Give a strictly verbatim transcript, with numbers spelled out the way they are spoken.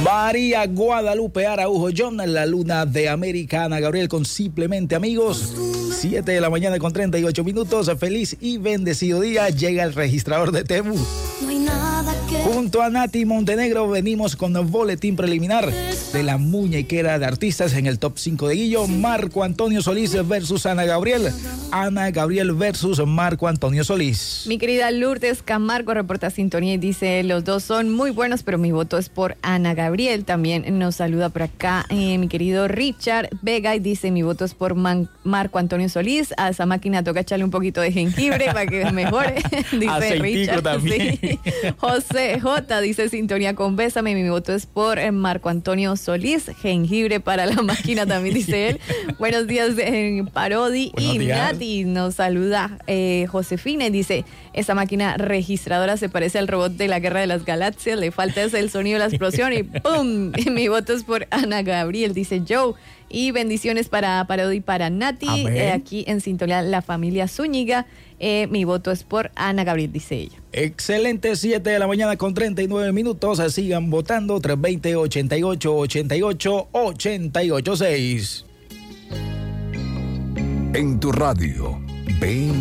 María Guadalupe Araujo John, la luna de América, Ana Gabriel con Simplemente Amigos. siete de la mañana con treinta y ocho minutos. Feliz y bendecido día. Llega el registrador de Temu. No hay nada que... Junto a Nati Montenegro venimos con el boletín preliminar de la muñequera de artistas en el top cinco de Guillo. Marco Antonio Solís versus Ana Gabriel. Ana Gabriel versus Marco Antonio Solís. Mi querida Lourdes Camargo reporta sintonía y dice: los dos son muy buenos, pero mi voto es por Ana Gabriel. También nos saluda por acá eh, mi querido Richard Vega y dice: mi voto es por Man- Marco Antonio Solís. A esa máquina toca echarle un poquito de jengibre para que mejore. Dice Aceitico Richard también. Sí. José J dice: sintonía con Bésame, mi voto es por eh, Marco Antonio Solís. Jengibre para la máquina también dice él. Buenos días eh, Parodi. Buenos y días. Nati nos saluda eh, Josefina y dice: esa máquina registradora se parece al robot de la Guerra de las Galaxias, le falta ese el sonido de la explosión y ¡pum! Y mi voto es por Ana Gabriel, dice Joe. Y bendiciones para Parodi y para Nati. Eh, aquí en sintonía la familia Zúñiga. Eh, mi voto es por Ana Gabriel, dice ella. Excelente, siete de la mañana con treinta y nueve minutos. Sigan votando. Tres veinte, ochenta y ocho, ochenta y ocho, ochenta y ocho, seis. En tu radio, ven